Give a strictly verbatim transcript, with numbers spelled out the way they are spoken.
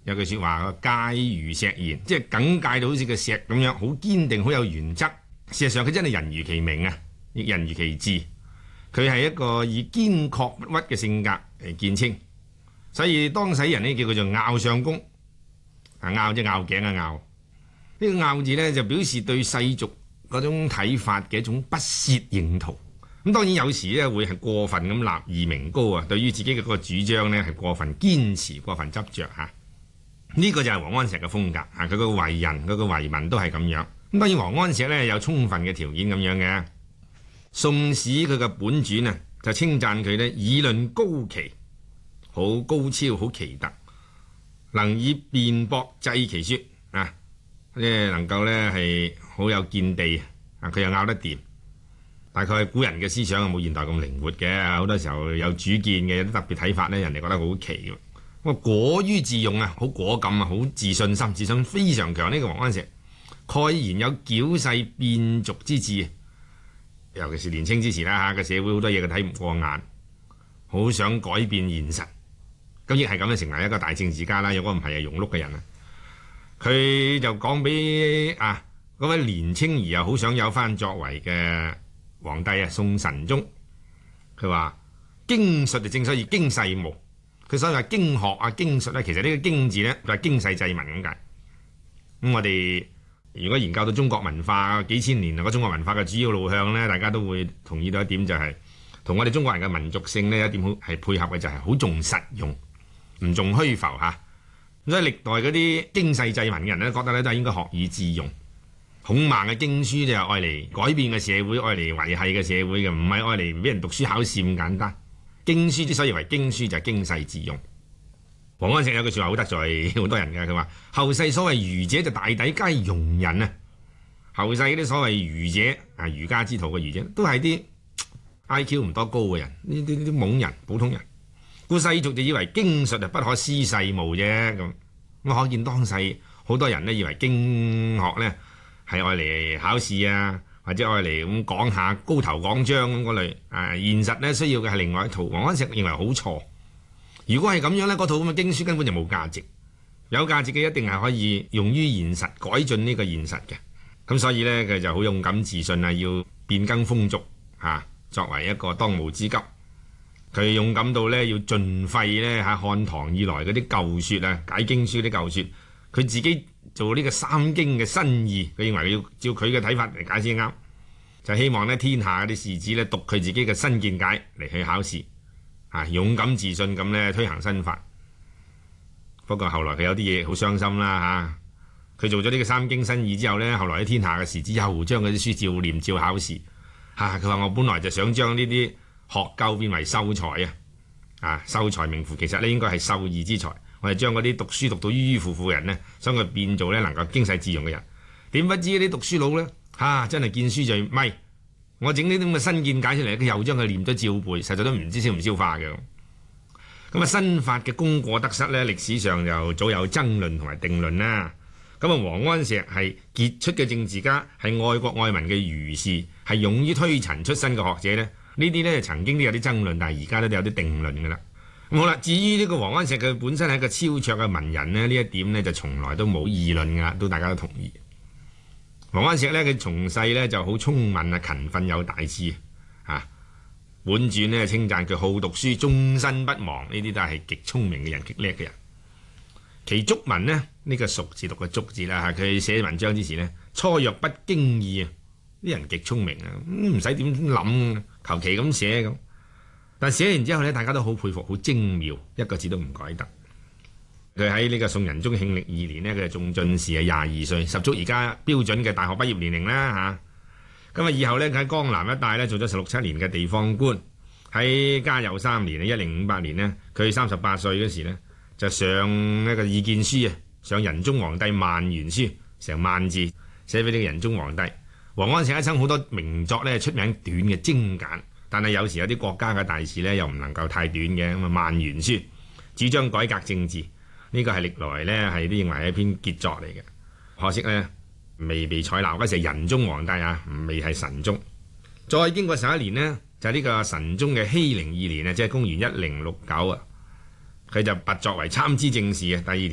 有句說話，戒如石言，即係耿介到好似個石咁樣，好堅定，好有原則。事實上佢真係人如其名啊，亦人如其志。佢係一個以堅確不屈嘅性格嚟見稱，所以當世人呢叫佢做拗相公。啊，拗即係拗頸啊拗。呢個拗字呢，就表示對世俗嗰種睇法嘅一種不屑認同。咁當然有時咧會係過分咁立異名高啊，對於自己嘅嗰個主張呢，係過分堅持、過分執着嚇。呢個就係王安石嘅風格啊！佢個為人、佢個為民都係咁樣。咁當然王安石呢，有充分嘅條件咁樣嘅，《宋史》佢嘅本傳啊就稱讚佢呢，議論高奇，好高超、好奇特，能以辯駁制其說啊，即係能夠呢係好有見地啊！佢又拗得掂。大概古人嘅思想冇現代咁靈活嘅，好多時候有主見嘅，有啲特別睇法呢，人哋覺得好奇嘅。咁啊，果於自用啊，好果敢啊，好自信心，自信非常強。呢個王安石蓋然有矯世變俗之志，尤其是年青之時啦嚇，個社會好多嘢佢睇唔過眼，好想改變現實。咁亦係咁樣成為一個大政治家啦。如果唔係係庸碌嘅人啊，佢就講俾啊嗰位年青而又好想有翻作為嘅皇帝啊，宋神宗，佢話經術就正所謂經世無，佢所謂話經學啊經術咧，其實呢個經字咧就係經世濟民咁解。咁我哋如果研究到中國文化幾千年個中國文化嘅主要路向咧，大家都會同意到一點，就係同我哋中國人嘅民族性呢，有一點好係配合嘅，就係好重實用，唔重虛浮嚇。所以歷代嗰啲經世濟民嘅人咧，覺得咧都係應該學以致用。孔孟嘅經書就係愛嚟改變嘅社會，愛嚟維繫嘅社會嘅，唔係愛嚟俾人讀書考試咁簡單。經書之所以為經書，就係經世致用。王安石有句説話好得罪好多人嘅，佢話後世所謂儒者就大抵皆庸人啊。後世嗰啲所謂儒者啊，儒家之徒嘅儒者，都係啲 I Q 唔多高嘅人，呢啲啲懵人、普通人。故世俗就以為經術就不可思世務啫咁。咁可見當世好多人呢，以為經學呢係愛嚟考試啊，或者愛嚟咁講下高頭講章咁嗰類啊。現實呢需要嘅係另外一套。王安石認為好錯。如果係咁樣呢，嗰套咁嘅經書根本就冇價值。有價值嘅一定係可以用於現實，改進呢個現實嘅。咁所以呢，佢就好勇敢自信啊，要變更風俗嚇，作為一個當務之急。佢勇敢到呢，要盡廢呢嚇漢唐以來嗰啲舊説啊，解經書啲舊説。佢自己做呢個三經嘅新義，佢認為要照佢嘅睇法嚟解先啱，就希望呢天下嗰啲士子呢讀佢自己嘅新見解嚟去考試，啊勇敢自信咁呢推行新法。不過後來佢有啲嘢好傷心啦嚇，佢做咗呢個三經新義之後呢，後來喺天下嘅士子又將嗰啲書照念照考試，嚇佢話我本來就想將呢啲學究變為秀才啊，啊秀才名副其實呢應該係秀義之才。我哋將嗰啲讀書讀到迂迂腐腐嘅人呢，將佢變做咧能夠經世致用嘅人。點不知啲讀書佬呢，嚇、啊、真係見書就咪，我整呢啲咁嘅新見解出嚟，佢又將佢念咗照背，實在都唔知消唔消化嘅。咁啊新法嘅功過得失呢，歷史上就早有爭論同埋定論啦。咁啊王安石係傑出嘅政治家，係愛國愛民嘅儒士，係勇於推陳出新嘅學者呢。呢啲呢曾經都有啲爭論，但係而家都有啲定論㗎啦。好啦，至於呢個王安石佢本身係一個超卓嘅文人呢，呢一點呢就從來都冇議論噶，都大家都同意。王安石呢，佢從細呢就好聰敏啊，勤奮有大志啊。本傳呢稱讚佢好讀書，終身不忘，呢啲都係極聰明嘅人，極叻嘅人。其俗文呢，呢個俗字讀個俗字啦，佢寫文章之前呢，初若不經意啊，啲人極聰明啊，唔使點諗，求其咁寫咁。但寫完之後咧，大家都好佩服，好精妙，一個字都唔改得。佢喺呢個宋仁宗慶曆二年呢，佢就中進士啊，廿二歲，十足而家標準嘅大學畢業年齡啦嚇。咁啊，以後呢，佢喺江南一帶呢做咗十六七年嘅地方官。喺嘉佑三年啊，一零五八年呢，佢三十八歲嗰時呢，就上一個意見書啊，上仁宗皇帝萬言書，成萬字寫俾呢個仁宗皇帝。王安石一生好多名作呢，出名短嘅精簡。但係有時有啲國家嘅大事呢，又唔能夠太短嘅。咁啊，萬言書主張改革政治，呢個係歷來呢係都認為係一篇傑作嚟嘅。可惜呢，未被採納，嗰時係仁宗皇帝啊，未係神宗。再經過十一年呢，就係呢個神宗嘅熙寧二年啊，即係公元一零六九啊，佢就拔擢為參知政事啊。第二年